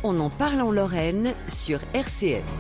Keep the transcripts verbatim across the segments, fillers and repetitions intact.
On en parle en Lorraine sur R C F.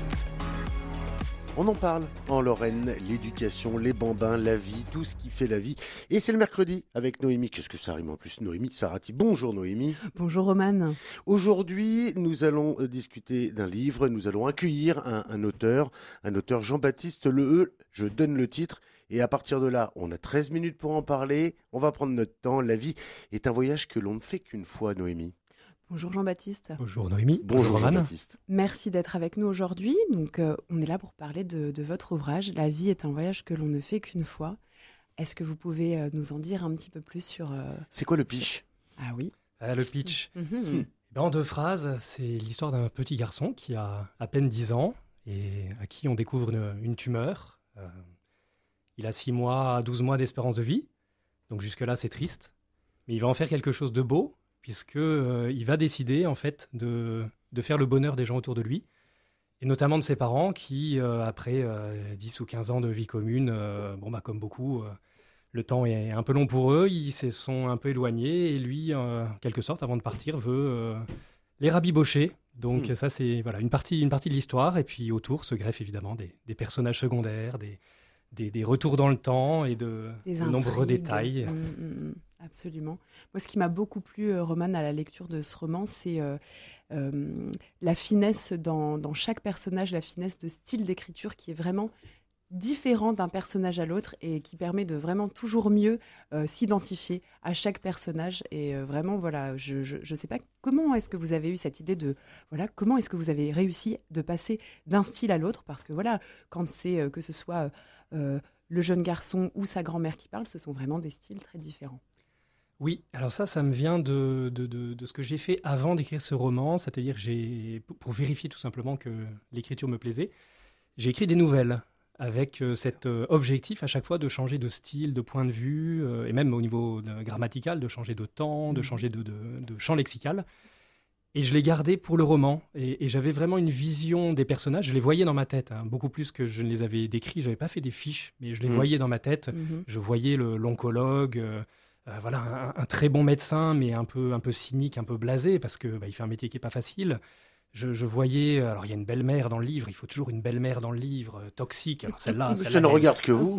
On en parle en Lorraine, l'éducation, les bambins, la vie, tout ce qui fait la vie. Et c'est le mercredi avec Noémie. Qu'est-ce que ça rime en plus, Noémie Sarati. Bonjour Noémie. Bonjour Roman. Aujourd'hui, nous allons discuter d'un livre. Nous allons accueillir un, un auteur, un auteur Jean-Baptiste Leheux. Je donne le titre. Et à partir de là, on a treize minutes pour en parler. On va prendre notre temps. La vie est un voyage que l'on ne fait qu'une fois, Noémie. Bonjour Jean-Baptiste. Bonjour Noémie. Bonjour, Bonjour Jean-Baptiste. Merci d'être avec nous aujourd'hui. Donc, euh, on est là pour parler de, de votre ouvrage. La vie est un voyage que l'on ne fait qu'une fois. Est-ce que vous pouvez euh, nous en dire un petit peu plus sur... Euh... C'est quoi le pitch ? Ah oui. Ah, le pitch. Mmh. Ben, en deux phrases, c'est l'histoire d'un petit garçon qui a à peine dix ans et à qui on découvre une, une tumeur. Euh, il a six mois à douze mois d'espérance de vie. Donc jusque-là, c'est triste. Mais il va en faire quelque chose de beau, puisqu'il euh, va décider en fait de, de faire le bonheur des gens autour de lui, et notamment de ses parents qui, euh, après euh, dix ou quinze ans de vie commune, euh, bon, bah, comme beaucoup, euh, le temps est un peu long pour eux, ils se sont un peu éloignés, et lui, euh, en quelque sorte, avant de partir, veut euh, les rabibocher. Donc mmh. ça, c'est voilà, une, partie, une partie de l'histoire, et puis autour se greffent évidemment des, des personnages secondaires, des, des, des retours dans le temps, et de, de nombreux détails. Mmh, mmh. Absolument. Moi, ce qui m'a beaucoup plu, euh, Roman, à la lecture de ce roman, c'est euh, euh, la finesse dans, dans chaque personnage, la finesse de style d'écriture qui est vraiment différent d'un personnage à l'autre et qui permet de vraiment toujours mieux euh, s'identifier à chaque personnage. Et euh, vraiment, voilà, je ne sais pas comment est-ce que vous avez eu cette idée de... Voilà, comment est-ce que vous avez réussi de passer d'un style à l'autre ? Parce que voilà, quand c'est euh, que ce soit euh, le jeune garçon ou sa grand-mère qui parle, ce sont vraiment des styles très différents. Oui, alors ça, ça me vient de, de, de, de ce que j'ai fait avant d'écrire ce roman, c'est-à-dire j'ai, pour vérifier tout simplement que l'écriture me plaisait, j'ai écrit des nouvelles avec euh, cet euh, objectif à chaque fois de changer de style, de point de vue, euh, et même au niveau de, grammatical, de changer de temps, de changer de, de, de champ lexical. Et je l'ai gardé pour le roman, et, et j'avais vraiment une vision des personnages, je les voyais dans ma tête, hein, beaucoup plus que je ne les avais décrits, je n'avais pas fait des fiches, mais je les mmh. voyais dans ma tête, mmh. je voyais le, l'oncologue... Euh, Euh, voilà, un, un très bon médecin, mais un peu, un peu cynique, un peu blasé, parce qu'il bah, fait un métier qui n'est pas facile. Je, je voyais... Alors, il y a une belle-mère dans le livre, il faut toujours une belle-mère dans le livre, euh, toxique. Alors, celle-là, celle-là Ça ne elle... regarde que vous.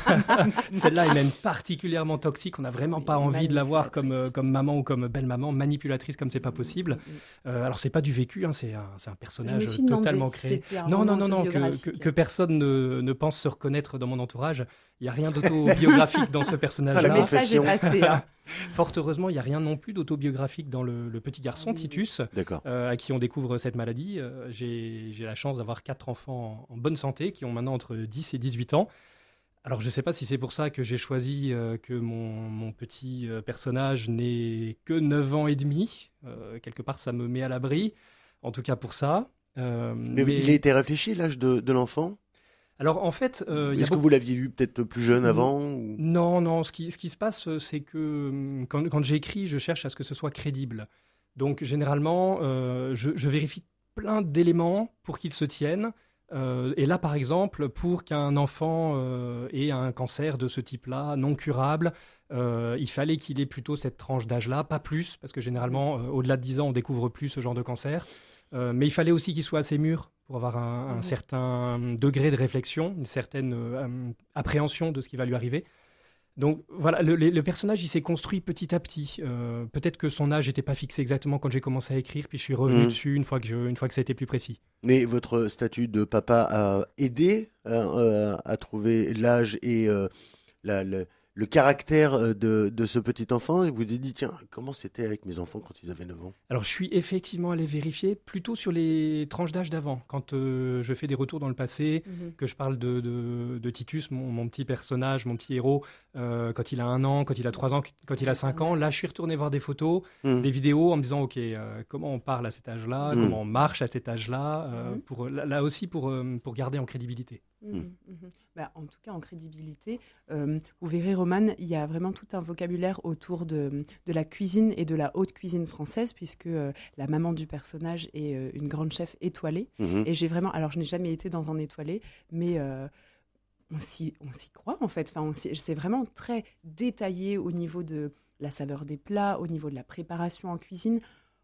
Celle-là est même particulièrement toxique. On n'a vraiment pas envie de la voir comme, euh, comme maman ou comme belle-maman, manipulatrice comme c'est pas possible. Euh, alors, c'est pas du vécu, hein, c'est, un, c'est un personnage totalement créé. Non, non, non, non, que, que, que personne ne, ne pense se reconnaître dans mon entourage. Il n'y a rien d'autobiographique dans ce personnage-là. Le message est passé. Hein. Fort heureusement, il n'y a rien non plus d'autobiographique dans le, le petit garçon, Titus, euh, à qui on découvre cette maladie. Euh, j'ai, j'ai la chance d'avoir quatre enfants en, en bonne santé, qui ont maintenant entre dix et dix-huit ans. Alors, je ne sais pas si c'est pour ça que j'ai choisi euh, que mon, mon petit euh, personnage n'ait que neuf ans et demi. Euh, quelque part, ça me met à l'abri, en tout cas pour ça. Euh, mais, mais il a été réfléchi, l'âge de, de l'enfant ? Alors, en fait... Euh, Est-ce que beaucoup... vous l'aviez vu peut-être plus jeune avant ou... Non, non. Ce qui, ce qui se passe, c'est que quand, quand j'écris, je cherche à ce que ce soit crédible. Donc, généralement, euh, je, je vérifie plein d'éléments pour qu'ils se tiennent. Euh, et là, par exemple, pour qu'un enfant euh, ait un cancer de ce type-là, non curable, euh, il fallait qu'il ait plutôt cette tranche d'âge-là, pas plus, parce que généralement, euh, au-delà de dix ans, on découvre plus ce genre de cancer. Euh, mais il fallait aussi qu'il soit assez mûr pour avoir un, un mmh. certain degré de réflexion, une certaine euh, appréhension de ce qui va lui arriver. Donc voilà, le, le personnage, il s'est construit petit à petit. Euh, peut-être que son âge n'était pas fixé exactement quand j'ai commencé à écrire, puis je suis revenu mmh. dessus une fois, que je, une fois que ça a été plus précis. Mais votre statut de papa a aidé euh, à trouver l'âge et euh, la... la... le caractère de, de ce petit enfant, et vous vous dites, tiens, comment c'était avec mes enfants quand ils avaient neuf ans ? Alors, je suis effectivement allé vérifier plutôt sur les tranches d'âge d'avant. Quand euh, je fais des retours dans le passé, mmh. que je parle de, de, de Titus, mon, mon petit personnage, mon petit héros, euh, quand il a un an, quand il a trois ans, quand il a cinq ans, là, je suis retourné voir des photos, mmh. des vidéos en me disant, OK, euh, comment on parle à cet âge-là, mmh. comment on marche à cet âge-là, euh, mmh. pour, là, là aussi pour, euh, pour garder en crédibilité. Mmh. Mmh. Bah, en tout cas, en crédibilité, euh, vous verrez, Roman, il y a vraiment tout un vocabulaire autour de, de la cuisine et de la haute cuisine française, puisque euh, la maman du personnage est euh, une grande chef étoilée. Mmh. Et j'ai vraiment, alors je n'ai jamais été dans un étoilé, mais euh, on, s'y, on s'y croit en fait. Enfin, on s'y, c'est vraiment très détaillé au niveau de la saveur des plats, au niveau de la préparation en cuisine.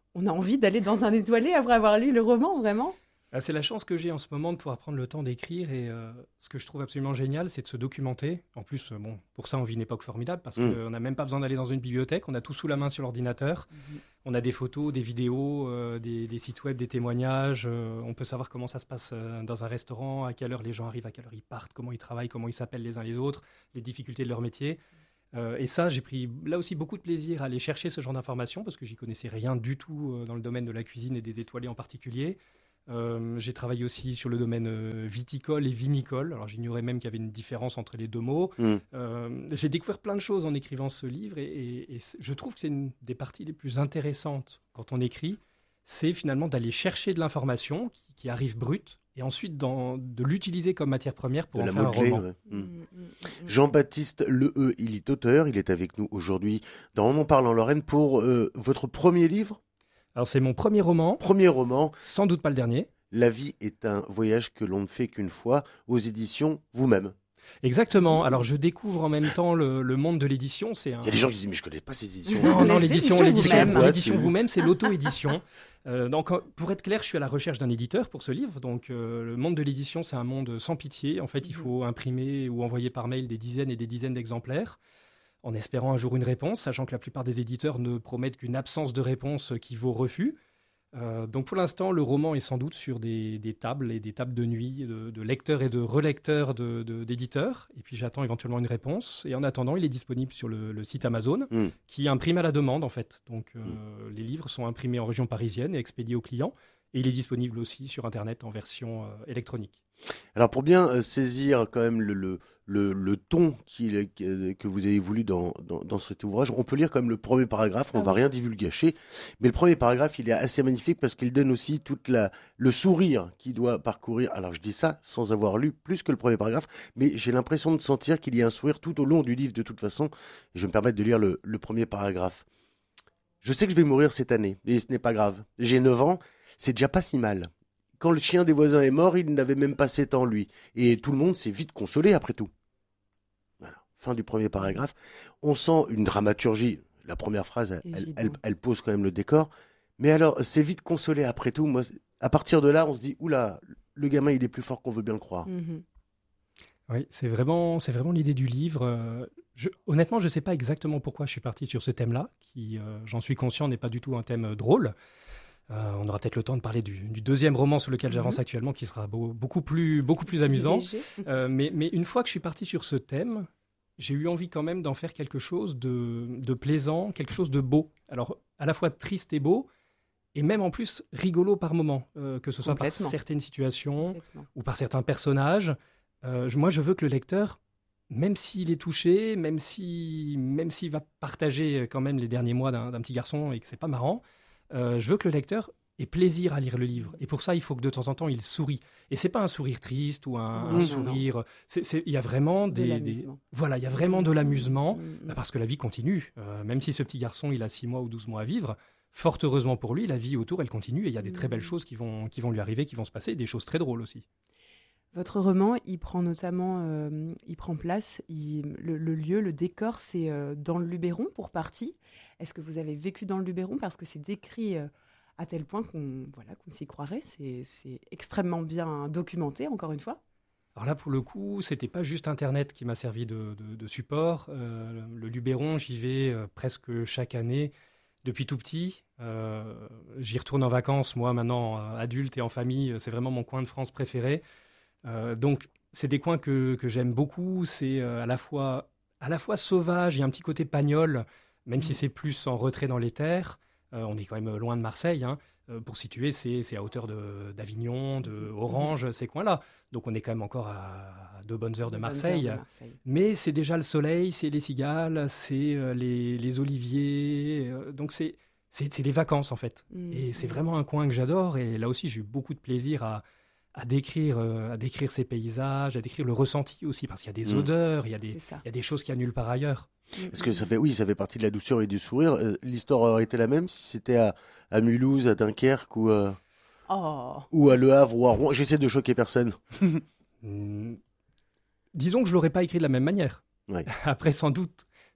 on a envie d'aller dans un étoilé après avoir lu le roman, vraiment. Ah, c'est la chance que j'ai en ce moment de pouvoir prendre le temps d'écrire et euh, ce que je trouve absolument génial, c'est de se documenter. En plus, euh, bon, pour ça, on vit une époque formidable parce Mmh. qu'on n'a même pas besoin d'aller dans une bibliothèque, on a tout sous la main sur l'ordinateur. Mhm. On a des photos, des vidéos, euh, des, des sites web, des témoignages. euh, on peut savoir comment ça se passe euh, dans un restaurant, à quelle heure les gens arrivent, à quelle heure ils partent, comment ils travaillent, comment ils s'appellent les uns les autres, les difficultés de leur métier. Euh, et ça, j'ai pris là aussi beaucoup de plaisir à aller chercher ce genre d'informations parce que j'y connaissais rien du tout euh, dans le domaine de la cuisine et des étoilés en particulier. Euh, j'ai travaillé aussi sur le domaine euh, viticole et vinicole. Alors j'ignorais même qu'il y avait une différence entre les deux mots. Mmh. Euh, j'ai découvert plein de choses en écrivant ce livre et, et- et c'est- je trouve que c'est une des parties les plus intéressantes quand on écrit. C'est finalement d'aller chercher de l'information qui, qui arrive brute et ensuite d'en- de l'utiliser comme matière première pour De en la faire un modeler. roman. Ouais. Mmh. Mhm, mhm, mhm. Jean-Baptiste Leheux, il est auteur, il est avec nous aujourd'hui dans On en parle en Lorraine pour euh, votre premier livre, Alors c'est mon premier roman, premier roman. sans doute pas le dernier. La vie est un voyage que l'on ne fait qu'une fois, aux éditions vous-même. Exactement. Alors je découvre en même temps le, le monde de l'édition. C'est un... Il y a des gens qui disent mais je connais pas ces éditions. Non, non, Les l'édition, éditions l'édition, vous-même. Boîte, l'édition c'est- vous-même, c'est l'auto-édition. Euh, donc, en- pour être clair, je suis à la recherche d'un éditeur pour ce livre. Donc, euh, le monde de l'édition, c'est un monde sans pitié. En fait, il Mhm. faut imprimer ou envoyer par mail des dizaines et des dizaines d'exemplaires, en espérant un jour une réponse, sachant que la plupart des éditeurs ne promettent qu'une absence de réponse qui vaut refus. Euh, donc, pour l'instant, le roman est sans doute sur des, des tables et des tables de nuit de, de lecteurs et de relecteurs de- de- d'éditeurs. Et puis, j'attends éventuellement une réponse. Et en attendant, il est disponible sur le, le site Amazon, Mm. qui imprime à la demande, en fait. Donc, euh, les livres sont imprimés en région parisienne et expédiés aux clients. Et il est disponible aussi sur Internet en version euh, électronique. Alors pour bien euh, saisir quand même le, le, le, le ton qu'il est- que que vous avez voulu dans, dans, dans cet ouvrage, on peut lire quand même le premier paragraphe, on Ah va oui. rien divulgacher, mais le premier paragraphe il est assez magnifique parce qu'il donne aussi toute la, le sourire qui doit parcourir, alors je dis ça sans avoir lu plus que le premier paragraphe, mais j'ai l'impression de sentir qu'il y a un sourire tout au long du livre de toute façon, et je vais me permettre de lire le, le premier paragraphe. Je sais que je vais mourir cette année, et ce n'est pas grave, j'ai neuf ans, c'est déjà pas si mal. Quand le chien des voisins est mort, il n'avait même pas sept ans, lui. Et tout le monde s'est vite consolé après tout. Voilà. Fin du premier paragraphe. On sent une dramaturgie. La première phrase, elle, elle, Évident. elle- elle pose quand même le décor. Mais alors, c'est vite consolé après tout. Moi, c'est- à partir de là, on se dit, oula, le gamin, il est plus fort qu'on veut bien le croire. Mhm. Oui, c'est vraiment, c'est vraiment l'idée du livre. Euh, je- honnêtement, je ne sais pas exactement pourquoi je suis parti sur ce thème-là, qui, euh, j'en suis conscient, n'est pas du tout un thème euh, drôle. Euh, on aura peut-être le temps de parler du, du deuxième roman sur lequel j'avance Mhm. actuellement, qui sera beau- beaucoup, plus, beaucoup plus amusant. Léger. Euh, mais, mais une fois que je suis parti sur ce thème, j'ai eu envie quand même d'en faire quelque chose de, de plaisant, quelque chose de beau. Alors, à la fois triste et beau, et même en plus rigolo par moment, euh, que ce soit par Complètement. certaines situations Complètement. ou par certains personnages. Euh, je- moi, je veux que le lecteur, même s'il est touché, même si, même s'il va partager euh, quand même les derniers mois d'un d'un petit garçon et que c'est pas marrant, euh, je veux que le lecteur ait plaisir à lire le livre. Et pour ça, il faut que de temps en temps, il sourit. Et c'est pas un sourire triste ou un, Non, un non, sourire. c'est- c'est- Il y a vraiment De des, des- l'amusement. voilà, il y a vraiment de l'amusement. Mhm. Bah, parce que la vie continue. Euh, même si ce petit garçon, il a six mois ou douze mois à vivre, fort heureusement pour lui, la vie autour, elle continue. Et il y a des très belles Mhm. choses qui vont, qui vont lui arriver, qui vont se passer, des choses très drôles aussi. Votre roman, il prend notamment, euh, il prend place, il- le, le lieu, le décor, c'est euh, dans le Luberon pour partie. Est-ce que vous avez vécu dans le Luberon? Parce que c'est décrit euh, à tel point qu'on voilà, qu'on s'y croirait. C'est c'est extrêmement bien documenté, encore une fois. Alors là, pour le coup, c'était pas juste Internet qui m'a servi de, de- de support. Euh, le Luberon, j'y vais euh, presque chaque année depuis tout petit. Euh, j'y retourne en vacances, moi, maintenant, euh, adulte et en famille. C'est vraiment mon coin de France préféré. Euh, donc, c'est des coins que, que j'aime beaucoup. C'est euh, à la fois, à la fois sauvage et un petit côté pagnol, même si c'est plus en retrait dans les terres. Euh, on est quand même loin de Marseille, hein. Euh, pour situer, c'est c'est à hauteur de- d'Avignon, de Orange, ces coins-là. Donc on est quand même encore à deux bonnes heures de Bonnes heures Marseille. de Marseille. Mais c'est déjà le soleil, c'est les cigales, c'est euh, les, les oliviers. euh, donc c'est c'est c'est les vacances en fait. Mhm. Et c'est vraiment un coin que j'adore. Et là aussi, j'ai eu beaucoup de plaisir à, à, décrire, euh, à décrire ces paysages, à décrire le ressenti aussi, parce qu'il y a des Mhm. odeurs, il y a des, C'est ça. il y a des choses qu'il y a nulle part ailleurs. Parce que ça fait, oui, ça fait partie de la douceur et du sourire. Euh, L'histoire aurait été la même si c'était à, à Mulhouse, à Dunkerque ou, euh, Oh, ou à Le Havre ou à Rouen. J'essaie de choquer personne. Hmm. Disons que je l'aurais pas écrit de la même manière. Ouais. Après, sans doute,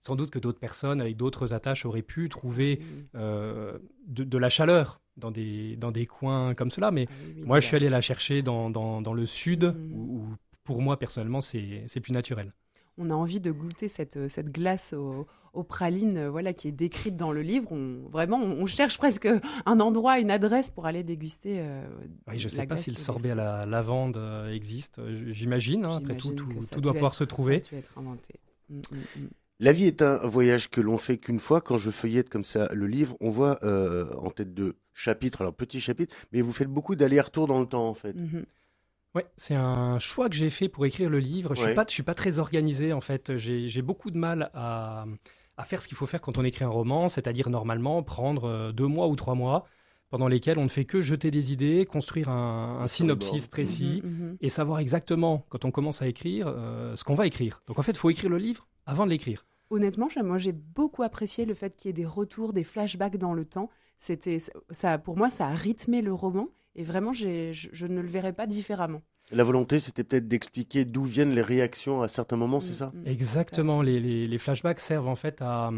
sans doute que d'autres personnes avec d'autres attaches auraient pu trouver euh, de, de la chaleur dans des, dans des coins comme cela. Mais Oui, oui, moi, je voilà. suis allé la chercher dans, dans, dans le sud, Mhm. où, où, pour moi, personnellement, c'est, c'est plus naturel. On a envie de goûter cette, cette glace au, aux pralines euh, voilà, qui est décrite dans le livre. On, vraiment, on, on cherche presque un endroit, une adresse pour aller déguster. Euh, Oui, je ne la sais pas glace si le de sorbet à la lavande euh, existe. Euh, J'imagine, hein, après tout, J'imagine tout, que ça tout a doit dû pouvoir être- se trouver. Ça a dû être inventé. Mm, mm, mm. La vie est un voyage que l'on fait qu'une fois. Quand je feuillette comme ça le livre, on voit euh, en tête de chapitre, alors petit chapitre, mais vous faites beaucoup d'allers-retours dans le temps en fait. Mhm. Ouais, c'est un choix que j'ai fait pour écrire le livre. Je Ouais. suis pas, je suis pas très organisé en fait. J'ai, j'ai beaucoup de mal à, à faire ce qu'il faut faire quand on écrit un roman, c'est-à-dire normalement prendre euh, deux mois ou trois mois pendant lesquels on ne fait que jeter des idées, construire un, un synopsis précis Mhm, mhm. et savoir exactement quand on commence à écrire euh, ce qu'on va écrire. Donc en fait, il faut écrire le livre avant de l'écrire. Honnêtement, j'ai- moi j'ai beaucoup apprécié le fait qu'il y ait des retours, des flashbacks dans le temps. C'était ça, pour moi, ça a rythmé le roman et vraiment, j'ai- je, je ne le verrais pas différemment. La volonté, c'était peut-être d'expliquer d'où viennent les réactions à certains moments, c'est ça? Mm, mm. Exactement, les, les- les flashbacks servent en fait à,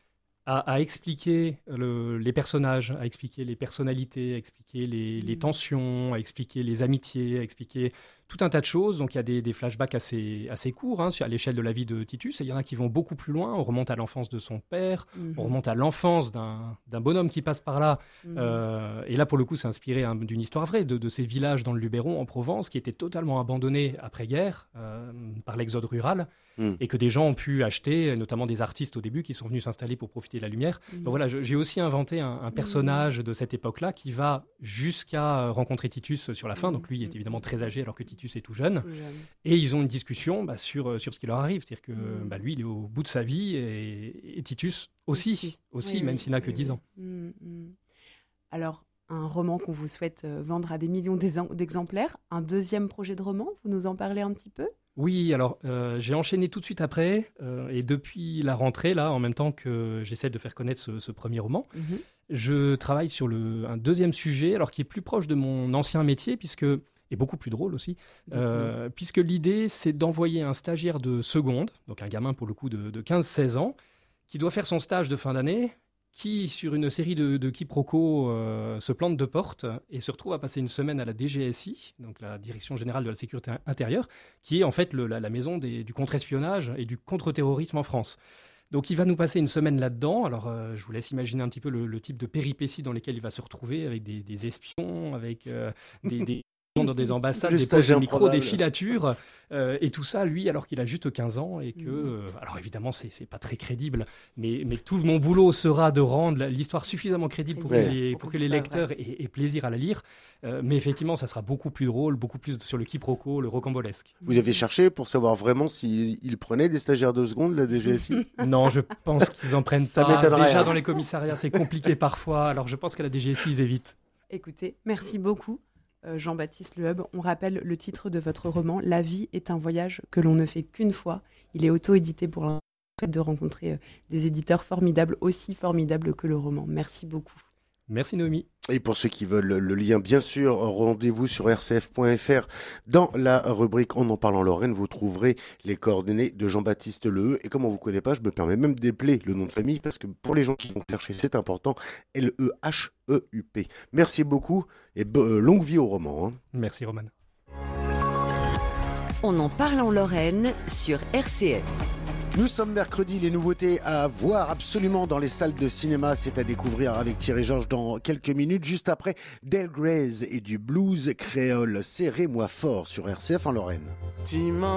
à, à expliquer le- les personnages, à expliquer les personnalités, à expliquer les, les Mm. tensions, à expliquer les amitiés, à expliquer tout un tas de choses. Donc il y a des, des flashbacks assez, assez courts hein, sur- à l'échelle de la vie de Titus, et il y en a qui vont beaucoup plus loin. On remonte à l'enfance de son père, Mhm. on remonte à l'enfance d'un d'un bonhomme qui passe par là. Mhm. Euh, et là, pour le coup, c'est inspiré hein, d'une histoire vraie de, de ces villages dans le Luberon, en Provence, qui étaient totalement abandonnés après-guerre euh, par l'exode rural, Mm. et que des gens ont pu acheter, notamment des artistes au début qui sont venus s'installer pour profiter de la lumière. Mhm. Donc voilà, je- j'ai aussi inventé un, un personnage de cette époque-là qui va jusqu'à euh, rencontrer Titus sur la fin. Mhm. Donc lui est évidemment très âgé alors que Titus est tout jeune. Plus jeune. Et ils ont une discussion bah, sur, euh, sur ce qui leur arrive. C'est-à-dire que Mhm. bah, lui, il est au bout de sa vie et, et Titus aussi, aussi, Aussi. Oui, même oui, s'il n'a que oui, dix oui. ans. Mm, mm. Alors, un roman qu'on vous souhaite euh, vendre à des millions d'exem- d'exemplaires. Un deuxième projet de roman, vous nous en parlez un petit peu? Oui, alors euh, j'ai enchaîné tout de suite après, euh, et depuis la rentrée, là, en même temps que j'essaie de faire connaître ce, ce premier roman, Mhm. je travaille sur le, un deuxième sujet, alors qui est plus proche de mon ancien métier, puisque, et beaucoup plus drôle aussi, Dites-nous. euh, puisque l'idée, c'est d'envoyer un stagiaire de seconde, donc un gamin pour le coup de, de quinze seize ans, qui doit faire son stage de fin d'année, qui, sur une série de, de quiproquos, euh, se plante de porte et se retrouve à passer une semaine à la D G S I, donc la Direction Générale de la Sécurité Intérieure, qui est en fait le- la, la maison des- du contre-espionnage et du contre-terrorisme en France. Donc il va nous passer une semaine là-dedans. Alors euh, je vous laisse imaginer un petit peu le, le type de péripéties dans lesquelles il va se retrouver, avec des, des espions, avec euh, des... des dans des ambassades, Le des postes stagiaire de micro, probable. des filatures, euh, et tout ça, lui, alors qu'il a juste quinze ans, et que, Mhm. euh, alors évidemment, c'est c'est pas très crédible, mais, mais tout mon boulot sera de rendre la- l'histoire suffisamment crédible pour, Ouais. que les, Pour pour que que ce les soit lecteurs aient, aient plaisir à la lire. Euh, mais effectivement, ça sera beaucoup plus drôle, beaucoup plus sur le quiproquo, le rocambolesque. Vous avez cherché pour savoir vraiment s'ils prenaient des stagiaires de seconde, la D G S I? Non, je pense qu'ils en prennent Ça pas. m'étonnerait, Déjà, hein. dans les commissariats, c'est compliqué parfois, alors je pense qu'à la D G S I, ils évitent. Écoutez, merci beaucoup, euh, Jean-Baptiste Lehub. On rappelle le titre de votre roman, La vie est un voyage que l'on ne fait qu'une fois. Il est auto-édité pour l'instant, de rencontrer euh, des éditeurs formidables, aussi formidables que le roman. Merci beaucoup. Merci Noémie. Et pour ceux qui veulent le lien, bien sûr, rendez-vous sur r c f point f r. Dans la rubrique On en parle en Lorraine, vous trouverez les coordonnées de Jean-Baptiste Leheu. Et comme on vous connaît pas, je me permets même d'épeler le nom de famille parce que pour les gens qui vont chercher, c'est important. L E H E U P. Merci beaucoup et bo- euh, longue vie au roman. Hein. Merci Roman. On en parle en Lorraine sur R C F. Nous sommes mercredi, les nouveautés à voir absolument dans les salles de cinéma, c'est à découvrir avec Thierry Georges dans quelques minutes, juste après Del Grey's et du blues créole. Serrez-moi fort sur R C F en Lorraine.